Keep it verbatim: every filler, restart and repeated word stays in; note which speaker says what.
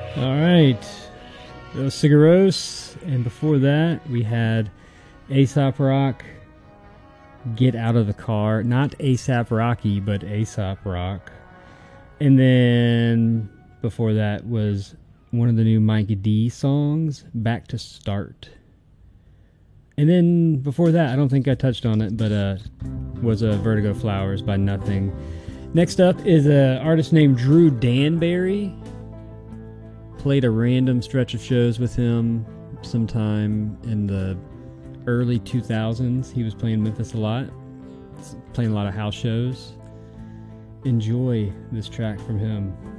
Speaker 1: All right. That was Sigaros. And before that, we had Aesop Rock, Get Out of the Car. Not ASAP Rocky, but Aesop Rock. And then before that was one of the new Mikey D songs, Back to Start. And then before that, I don't think I touched on it, but uh, was a uh, Vertigo Flowers by Nothing. Next up is an artist named Drew Danbury. Played a random stretch of shows with him sometime in the early two thousands. He was playing Memphis a lot, playing a lot of house shows. Enjoy this track from him.